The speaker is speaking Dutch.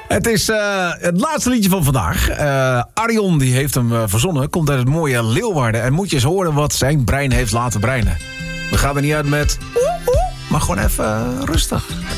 Het is het laatste liedje van vandaag. Arjon die heeft hem verzonnen. Komt uit het mooie Leeuwarden. En moet je eens horen wat zijn brein heeft laten breinen. We gaan er niet uit met... maar gewoon even rustig.